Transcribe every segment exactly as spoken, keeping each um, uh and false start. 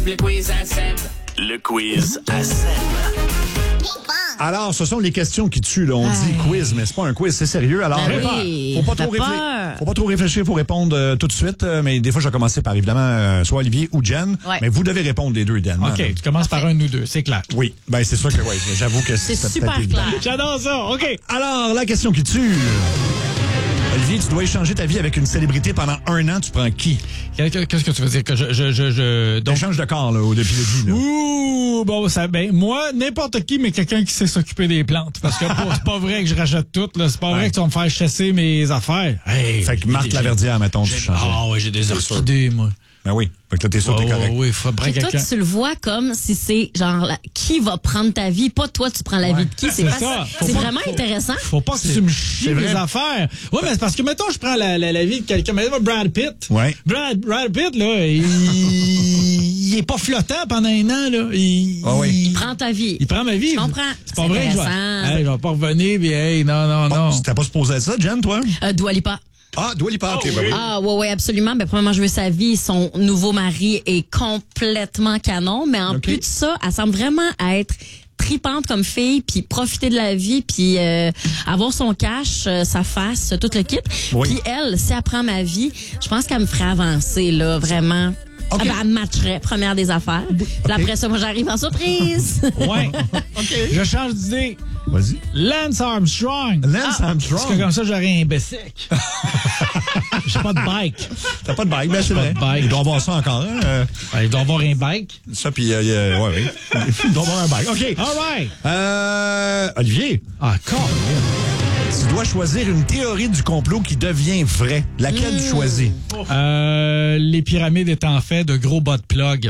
Le quiz à Seb. Le quiz à Seb. Alors, ce sont les questions qui tuent. Là. On Aïe. dit quiz, mais c'est pas un quiz, c'est sérieux. Alors, Ben faut, oui, faut, pas t'as trop réfléchir, peur. faut pas trop réfléchir, faut répondre euh, tout de suite. Euh, mais des fois, je vais commencer par, évidemment, euh, soit Olivier ou Jen. Ouais. Mais vous devez répondre les deux, idéalement. OK, tu commences par un ou deux, c'est clair. Oui, ben c'est sûr que oui. J'avoue que C'est c'est super peut-être évident. clair. J'adore ça, OK. Alors, la question qui tue. Olivier, tu dois échanger ta vie avec une célébrité pendant un an. Tu prends qui? Qu'est-ce que tu veux dire? Que je, je, je, je... Donc, change de corps, là, au depuis le début, là. Ouh, bon, ça, ben, moi, n'importe qui, mais quelqu'un qui sait s'occuper des plantes. Parce que pour- c'est pas vrai que je rachète tout, là. C'est pas Ouais. vrai que tu vas me faire chasser mes affaires. Hey, Fait que Marthe j'ai- Laverdière, mettons, tu j'ai- changes. Ah, ouais, j'ai des orchidées, moi. Ben oui. Fait que là, t'es sûr que Oh, t'es correct. oui, faudrait Puis toi, quelqu'un. tu le vois comme si c'est genre la- qui va prendre ta vie, pas toi, tu prends la vie de qui. C'est C'est pas ça. Faut C'est pas- vraiment faut- intéressant. Faut pas que tu me chies c'est mes vrai. affaires. Ouais, mais c'est parce que, mettons, je prends la, la, la vie de quelqu'un. Mais Brad Pitt. Ouais. Brad, Brad Pitt, là, il, il est pas flottant pendant un an, là. Il, Ah oui. Il prend ta vie. il prend ma vie. Je comprends. C'est pas C'est vrai que je intéressant. vais, hey, je vais pas revenir, puis hey, non, non, non. Oh, T'as pas supposé être ça, Jen, toi? Euh, Dua Lipa. Ah, Dua Lipa, ok, ben oui. Ah, ouais, ouais, absolument. Ben, premièrement, je veux sa vie. Son nouveau mari est complètement canon. Mais en Ok. plus de ça, elle semble vraiment être tripante comme fille, puis profiter de la vie, puis euh, avoir son cash, euh, sa face, tout le kit. Oui. Puis elle, si elle prend ma vie, je pense qu'elle me ferait avancer, là, vraiment. Ok. Ah ben, elle me matcherait, première des affaires. Puis après ça, moi, j'arrive en surprise. Ouais. Je change d'idée. Vas-y. Lance Armstrong. Lance Parce Armstrong. que comme ça, j'aurais un bessic. J'ai pas de bike. T'as pas de bike, ben c'est vrai. Pas de bike. Il doit avoir ça encore, hein? euh, Il doit avoir un bike. ça, puis, euh, euh, ouais, oui. Il doit avoir un bike. OK. All right. Euh, Olivier, Ah, con. tu dois choisir une théorie du complot qui devient vraie. Laquelle tu choisis? Euh, les pyramides étant faites de gros bas de plug.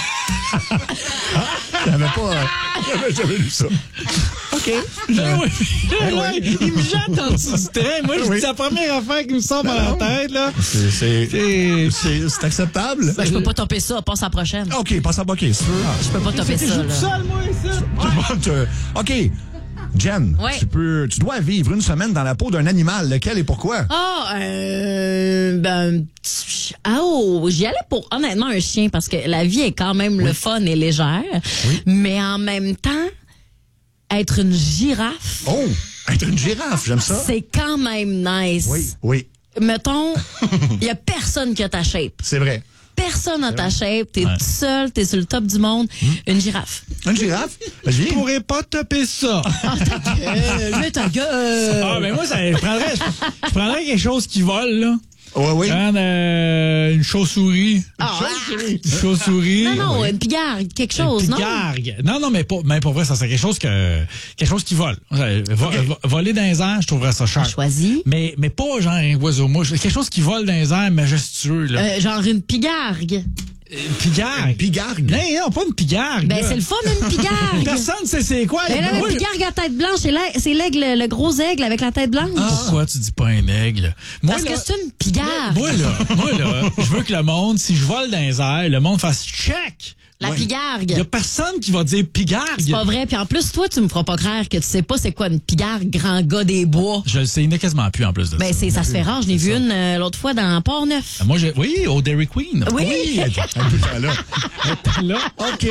J'avais pas... euh, J'avais jamais lu ça. OK. Ben oui. Ben Ouais, oui. il me jette en dessous du train. Moi, je Oui. dis la première affaire qui me sort par la tête, là. C'est- C'est C'est... c'est- c'est acceptable? Ben, je peux pas topper ça. Passe à la prochaine. OK, passe à OK, c'est sûr. Je peux pas topper Je ça, joue là. tout seul, moi, ici. Tu- OK. Jen, Ouais. tu peux, tu dois vivre une semaine dans la peau d'un animal. Lequel et pourquoi? Ah, euh, ben, tch- ah, oh, j'y allais pour honnêtement un chien parce que la vie est quand même le fun et légère, mais en même temps, être une girafe, Oh, être une girafe, j'aime ça. c'est quand même nice. Oui, oui, Mettons, il y a personne qui a ta shape. c'est vrai. Personne n'a ta shape, t'es tout seul, t'es sur le top du monde. Une girafe. Une girafe? Je Olivier? pourrais pas topper ça. Ah, ta gueule, mets ta gueule. Ah, ben moi, ça, je, prendrais, je, je prendrais quelque chose qui vole, là. Oui, oui. Je prends euh, une chauve-souris. Ah, Une chauve-souris. non, non, une pigargue, quelque chose, Une non? pigargue. Non, non, mais pour, mais pour vrai, ça serait quelque chose que quelque chose qui vole. Euh, vo- vo- voler dans les airs, je trouverais ça cher. Choisis. Mais, mais pas genre un oiseau mouche. Quelque chose qui vole dans les airs, majestueux, là. Euh, genre une pigargue. Une pigargue. Pigargue. Non, non, pas une pigargue. Ben, là. c'est le fun, une pigargue. Personne sait c'est quoi. Ben là, Moi, la pigargue à tête blanche, c'est l'aigle, c'est l'aigle, le gros aigle avec la tête blanche. Pourquoi tu dis pas un aigle? Moi, Parce là, que c'est une pigargue. moi, là, moi, là, je veux que le monde, si je vole dans les airs, le monde fasse check. La Ouais. pigargue. Il y a personne qui va dire pigargue. C'est pas vrai. Puis en plus, toi, tu me feras pas croire que tu sais pas c'est quoi une pigargue grand gars des bois. Je le sais, il n'est quasiment plus en plus de Ben, ça. c'est, ça se fait rare. Je l'ai vu ça. une euh, l'autre fois dans Port-Neuf. Moi, j'ai, oui, au Dairy Queen. Oui. Un peu de temps là. Là. OK.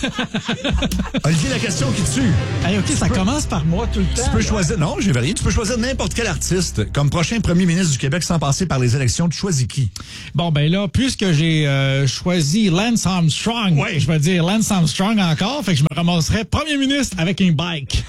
Olivier, la question qui tue. Hey, OK, ça commence par moi tout le temps. Tu peux choisir, non, j'ai rien. Tu peux choisir n'importe quel artiste comme prochain premier ministre du Québec sans passer par les élections. Tu choisis qui? Bon, ben là, puisque j'ai euh, choisi Lance Armstrong, Oui. je vais dire Lance Armstrong encore, fait que je me ramasserai premier ministre avec un bike.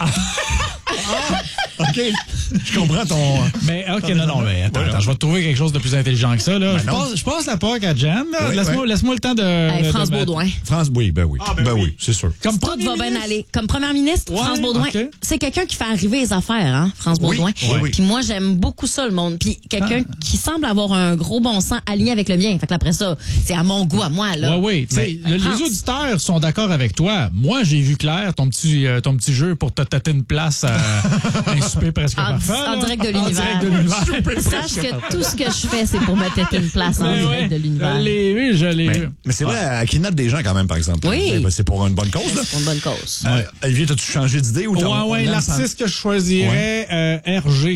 OK. Je comprends ton... Mais OK, non, non, mais attends, Ouais, attends, non. je vais te trouver quelque chose de plus intelligent que ça. Là. Ben je, non. passe, je passe la P A C à Jen. là. Oui, laisse-moi, oui. laisse-moi le temps de... Hey, de France mettre- Baudouin. France, oui, ben oui. ben oui, c'est sûr. Comme Tout premier va bien ministre. aller. Comme première ministre, Ouais, France Baudouin, ok. c'est quelqu'un qui fait arriver les affaires, hein, France Oui, Baudouin. oui, oui. Puis moi, j'aime beaucoup ça, le monde. Puis quelqu'un Ah. qui semble avoir un gros bon sens aligné avec le mien. Fait que après ça, c'est à mon goût, à moi, là. Ouais, oui. Tu sais, Mais- le- France. les auditeurs sont d'accord avec toi. Moi, j'ai vu clair ton petit, euh, ton petit jeu pour te tâter une place à un souper presque En, parfait. en là. direct de En l'univers. direct de l'univers. Sache que tout ce que je fais, c'est pour me têter une place en Mais direct ouais, de l'univers. Je l'ai vu, je l'ai Mais, vu. mais c'est vrai, elle kidnappe des gens quand même, par exemple. Oui. Ben, c'est pour une bonne cause, là. C'est pour une bonne cause. Euh, Olivier, t'as-tu changé d'idée ou Ouais, t'as- ouais, on- on- l'artiste que je choisirais, euh, R G.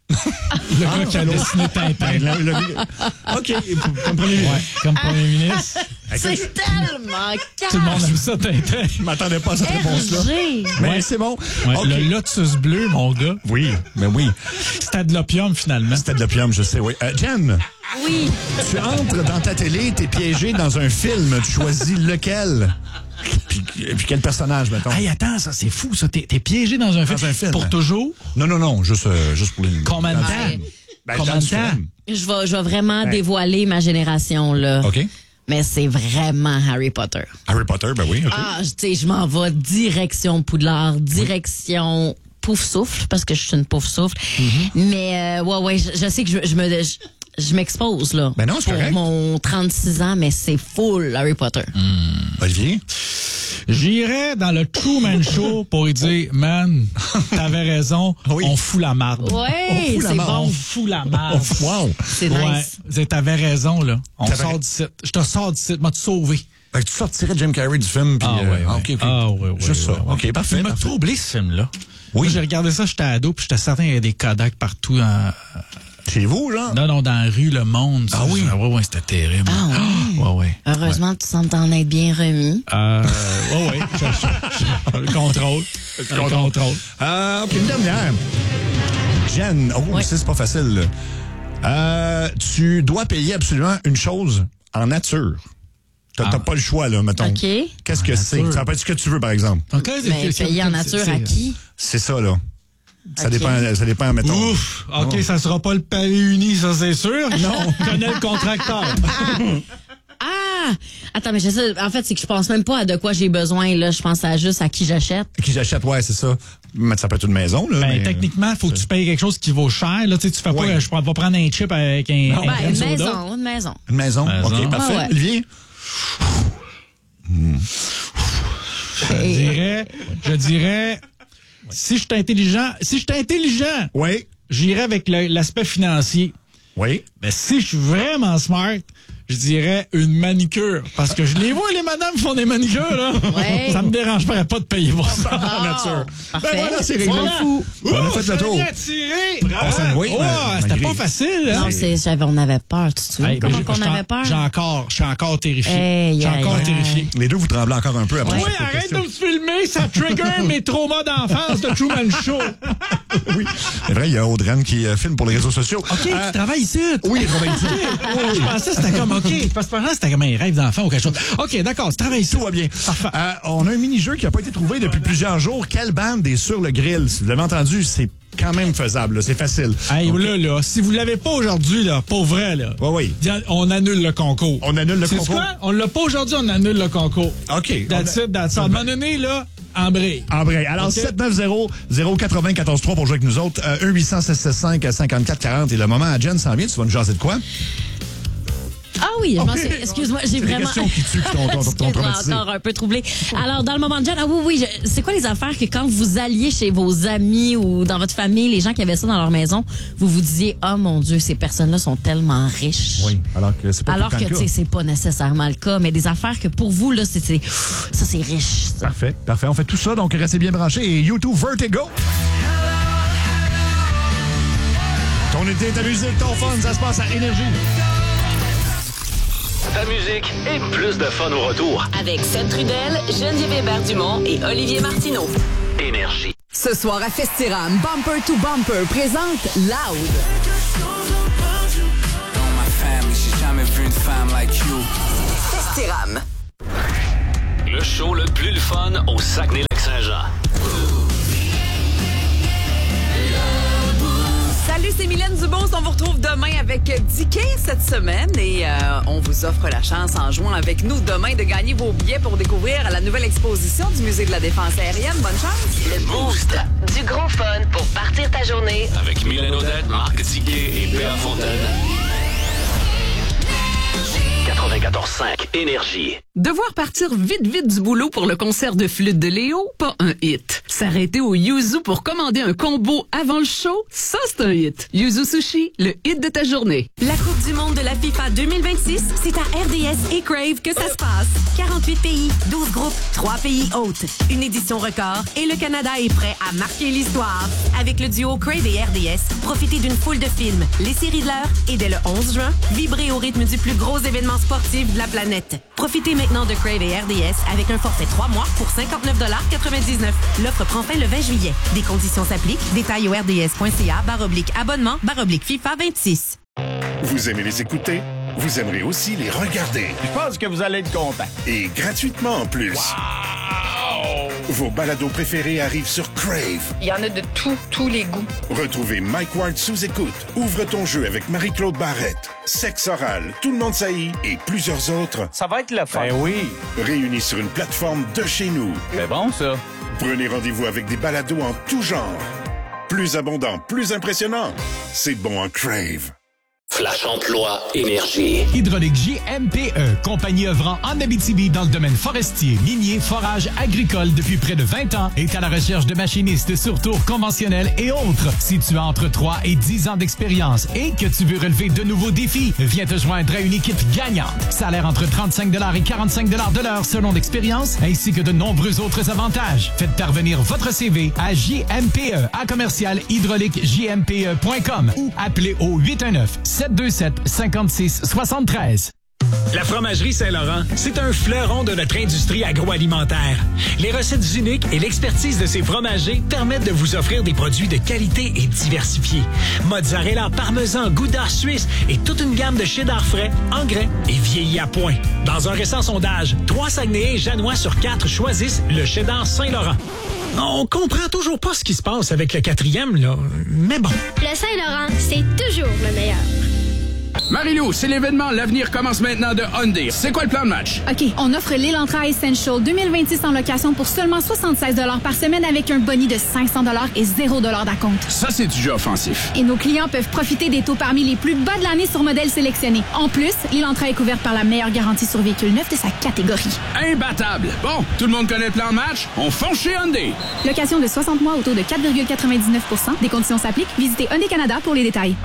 Le gars qui a dessiné Tintin. Le- le- OK, comme premier ministre. Ouais, comme premier ministre. C'est tellement calme. Tout le monde aime ça, Tintin. Je m'attendais pas à cette réponse-là. R G. Mais Ouais. c'est bon. Ouais, OK. Le Lotus bleu, mon gars, Oui, mais oui. c'était de l'opium, finalement. C'était de l'opium, je sais, oui. Euh, Jen, Oui. tu entres dans ta télé, t'es piégé dans un film, tu choisis lequel? Puis, puis quel personnage, mettons? Hey, attends, ça, c'est fou, ça. T'es, t'es piégé dans un film. un film. Pour toujours? Non, non, non, juste, euh, juste pour les... Combien de temps? Ouais. Ben, Combien dans de du temps? film. Je vais, je vais vraiment Ouais. dévoiler ma génération, là. OK. Mais c'est vraiment Harry Potter. Harry Potter, ben oui, OK. Ah, tu sais, je m'en vais direction Poudlard, direction Pouf Souffle, parce que je suis une Pouf Souffle. Mais, euh, ouais, ouais, je, je sais que je, je me... Je, je m'expose, là. Ben non, c'est pour correct. mon trente-six ans, mais c'est full Harry Potter. Olivier? J'irais dans le Truman Show pour lui dire, man, t'avais raison, Oui. on fout la marde. Ouais, fout la c'est marde. On bon. fout la marde. Oh, wow! C'est Ouais, nice. c'est- t'avais raison, là. On T'avais- sort d'ici. Je te sors d'ici, m'a te sauvé. Fait que tu sortirais Jim Carrey du film, puis... Ah, euh, ouais, ouais. OK, OK. Ah, ouais, ouais, Juste ça. ouais, ouais. OK, parfait. Il m'a parfait. troublé, ce film-là. Oui. Moi, j'ai regardé ça, j'étais ado, puis j'étais certain qu'il y avait des Kodak partout. En... Chez vous, genre? Non, non, dans la rue, le monde. Ah oui? Ouais, ouais, c'était terrible. Ah ouais? Ouais, ouais. Heureusement que tu sembles t'en être bien remis. Euh, ouais, ouais. Je- je- je- le contrôle. Le contrôle. Euh, OK, une dernière. Jen, oh, Oui. ça, c'est pas facile, là. Euh, tu dois payer absolument une chose en nature. T'as t'as Ah. pas le choix, là, mettons. OK. Qu'est-ce que c'est? nature. Ça peut être ce que tu veux, par exemple. Donc, Mais payer en nature à qui? C'est ça, là. Ça OK. dépend, ça dépend, mettons. Ouf! OK, ça sera pas le Paris Uni, ça, c'est sûr. Non. Je connais le contracteur. Ah! Attends, mais je sais, en fait, c'est que je pense même pas à de quoi j'ai besoin, là. Je pense à juste à qui j'achète. Qui j'achète, ouais, c'est ça. Mais ça peut être une maison, là. Ben, mais- techniquement, il faut que tu payes quelque chose qui vaut cher. Là, tu sais, tu fais Ouais. pas, je vais prendre un chip avec un, Non. un Ben, crème une soda. maison, une maison. Une maison. Maison. OK, parfait. Ah ouais. Olivier? Je dirais, je dirais, si je suis intelligent, si je suis intelligent, Oui. j'irais avec le- l'aspect financier. Oui. Mais si je suis vraiment smart, je dirais une manicure. Parce que je les vois, les madames qui font des manicures, là. Ouais. Ça me dérangerait pas de payer pour ça. En nature. Parfait. Ben voilà, c'est réglé. Voilà. On a fait le tour. Bien tiré. On s'en- oui, Oh, ma- c'était malgré- pas facile, hein? Non, c'est, j'avais, on avait peur, tu te souviens Hey, comment mais qu'on j'ai- avait j'ai- peur? J'ai encore, je suis encore terrifié. Hey, Je suis aïe, encore aïe. terrifié. Les deux, vous tremblez encore un peu après Oui, cette arrête question. de me filmer, ça trigger mes traumas d'enfance de Truman Show. Oui. C'est vrai, il y a Audrey qui euh, filme pour les réseaux sociaux. OK, Euh, tu travailles ici. Oui, il travaille ici. Je pensais que c'était comme, OK, parce que pendant c'était comme un rêve d'enfant ou quelque chose. OK, d'accord, tu travailles ici. Tout va bien. Euh, on a un mini-jeu qui n'a pas été trouvé depuis plusieurs jours. Quelle bande est sur le grill? Si vous l'avez entendu, c'est quand même faisable. là. C'est facile. Hey, Donc, là, là, si vous l'avez pas aujourd'hui, là, pour vrai, là, Ouais, oui. on annule le concours. On annule le C'est concours. quoi? On l'a pas aujourd'hui, on annule le concours. OK. That's it, that's it. À un moment donné, là, embraye. Embraye. Alors, OK. sept neuf zéro zéro quatre zéro un quatre trois pour jouer avec nous autres. Euh, un huit cents six cent cinq cinquante-quatre quarante. Et le moment à Jen s'en vient. Tu vas nous jaser de quoi? Ah oui, je m'en OK. suis- excuse-moi, j'ai C'est des vraiment... questions qui tuent, qui t'ont- t'ont- t'ont Excuse-moi, traumatisé. encore un peu troublé. Alors, dans le moment de Jen, ah oui, oui, je- c'est quoi les affaires que quand vous alliez chez vos amis ou dans votre famille, les gens qui avaient ça dans leur maison, vous vous disiez, oh mon Dieu, ces personnes-là sont tellement riches. Oui. Alors que c'est pas Alors tout le que, temps tu le sais, cas. c'est pas nécessairement le cas, mais des affaires que pour vous, là, c'est, c'est- ça, c'est riche, ça. Parfait, parfait. On fait tout ça, donc restez bien branchés. Et YouTube Vertigo. Ton été, ta musique, ton fun, ça se passe à Énergie. Ta musique et plus de fun au retour. Avec Seth Trudel, Geneviève Hébert-Dumont et Olivier Martineau. Énergie. Ce soir à Festiram, Bumper to Bumper présente Loud. My family, j'ai jamais vu une femme like you. Festiram. Le show le plus le fun au Saguenay-Lac-Saint-Jean. Salut, c'est Mylène Dubos. On vous retrouve demain avec Dicky cette semaine et euh, on vous offre la chance en jouant avec nous demain de gagner vos billets pour découvrir la nouvelle exposition du Musée de la Défense aérienne. Bonne chance. Le Boost. Du gros fun pour partir ta journée. Avec Mylène Odette, Marc Tiquet et Béa Fontaine. quatre-vingt-quatorze cinq Énergie. Devoir partir vite vite du boulot pour le concert de flûte de Léo, pas un hit. S'arrêter au Yuzu pour commander un combo avant le show, ça c'est un hit. Yuzu Sushi, le hit de ta journée. La Coupe du monde de la FIFA deux mille vingt-six, c'est à R D S et Crave que ça se passe. quarante-huit pays, douze groupes, trois pays hôtes. Une édition record et le Canada est prêt à marquer l'histoire. Avec le duo Crave et R D S, profitez d'une foule de films, les séries de l'heure et dès le onze juin, vibrez au rythme du plus gros événement sportif de la planète. Profitez maintenant de Crave et R D S avec un forfait trois mois pour cinquante-neuf quatre-vingt-dix-neuf. L'offre prend fin le vingt juillet. Des conditions s'appliquent. Détails au rds.ca barre oblique abonnement barre oblique FIFA vingt-six. Vous aimez les écouter? Vous aimerez aussi les regarder. Je pense que vous allez être content. Et gratuitement en plus. Wow! Vos balados préférés arrivent sur Crave. Il y en a de tous, tous les goûts. Retrouvez Mike Ward sous écoute. Ouvre ton jeu avec Marie-Claude Barrette. Sexe oral, Tout le monde saillit et plusieurs autres. Ça va être le fun. Ben oui. Réunis sur une plateforme de chez nous. C'est bon, ça. Prenez rendez-vous avec des balados en tout genre. Plus abondant, plus impressionnant. C'est bon en Crave. Flash Emploi Énergie. Hydraulique J M P E, compagnie œuvrant en Abitibi dans le domaine forestier, minier, forage, agricole depuis près de vingt ans, est à la recherche de machinistes sur tour conventionnel et autres. Si tu as entre trois et dix ans d'expérience et que tu veux relever de nouveaux défis, viens te joindre à une équipe gagnante. Salaire entre trente-cinq dollars et quarante-cinq dollars de l'heure selon l'expérience, ainsi que de nombreux autres avantages. Faites parvenir votre C V à J M P E à commercial hydraulique J M P E point com ou appelez au huit un neuf, sept deux sept, cinq six sept trois. La Fromagerie Saint-Laurent, c'est un fleuron de notre industrie agroalimentaire. Les recettes uniques et l'expertise de ses fromagers permettent de vous offrir des produits de qualité et diversifiés. Mozzarella, parmesan, gouda suisse et toute une gamme de cheddar frais, en grains et vieillis à point. Dans un récent sondage, trois Saguenayens et Janois sur quatre choisissent le cheddar Saint-Laurent. On comprend toujours pas ce qui se passe avec le quatrième, là, mais bon. Le Saint-Laurent, c'est toujours le meilleur. Marie-Lou, c'est l'événement L'avenir commence maintenant de Hyundai. C'est quoi le plan de match? OK, on offre l'Elantra Essential deux mille vingt-six en location pour seulement soixante-seize dollars par semaine avec un boni de cinq cents dollars et zéro dollar d'acompte. Ça, c'est du jeu offensif. Et nos clients peuvent profiter des taux parmi les plus bas de l'année sur modèles sélectionnés. En plus, l'Elantra est couverte par la meilleure garantie sur véhicule neuf de sa catégorie. Imbattable! Bon, tout le monde connaît le plan de match? On fonce chez Hyundai! Location de soixante mois au taux de quatre virgule quatre-vingt-dix-neuf pour cent. Des conditions s'appliquent. Visitez Hyundai Canada pour les détails.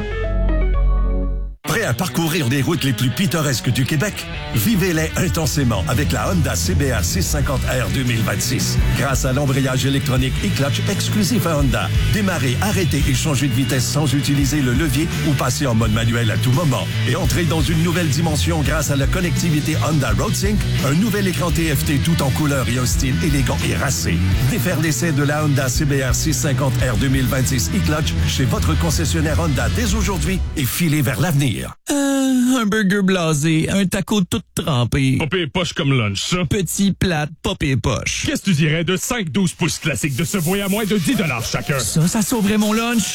Prêt à parcourir les routes les plus pittoresques du Québec? Vivez-les intensément avec la Honda C B R six cent cinquante R deux mille vingt-six. Grâce à l'embrayage électronique e-clutch exclusif à Honda, démarrez, arrêtez et changez de vitesse sans utiliser le levier ou passer en mode manuel à tout moment. Et entrez dans une nouvelle dimension grâce à la connectivité Honda RoadSync, un nouvel écran T F T tout en couleur et un style élégant et racé. Défaire l'essai de la Honda C B R six cent cinquante R deux mille vingt-six e-clutch chez votre concessionnaire Honda dès aujourd'hui et filez vers l'avenir. Euh, un burger blasé, un taco tout trempé. Pas pire poche comme lunch, ça. Petit plat, pas pire poche. Qu'est-ce que tu dirais de cinq douze pouces classiques de ce bois à moins de dix dollars chacun? Ça, ça sauverait mon lunch.